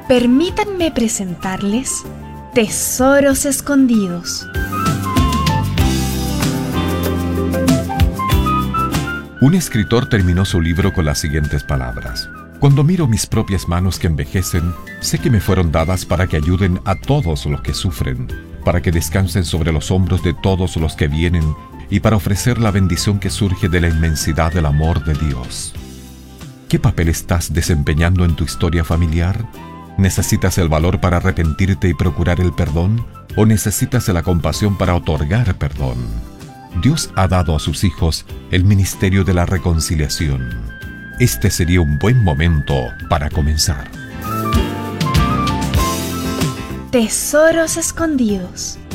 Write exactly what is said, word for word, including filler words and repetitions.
Permítanme presentarles Tesoros Escondidos. Un escritor terminó su libro con las siguientes palabras: cuando miro mis propias manos que envejecen, sé que me fueron dadas para que ayuden a todos los que sufren, para que descansen sobre los hombros de todos los que vienen y para ofrecer la bendición que surge de la inmensidad del amor de Dios. ¿Qué papel estás desempeñando en tu historia familiar? ¿Necesitas el valor para arrepentirte y procurar el perdón? ¿O necesitas la compasión para otorgar perdón? Dios ha dado a sus hijos el ministerio de la reconciliación. Este sería un buen momento para comenzar. Tesoros Escondidos.